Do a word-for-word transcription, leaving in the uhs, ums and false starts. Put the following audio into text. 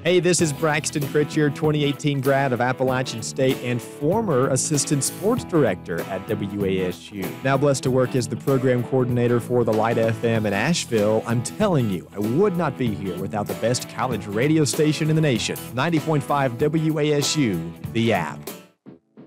Hey, this is Braxton Critcher, twenty eighteen grad of Appalachian State and former assistant sports director at W A S U. Now blessed to work as the program coordinator for the Light F M in Asheville. I'm telling you, I would not be here without the best college radio station in the nation. ninety point five W A S U, The App.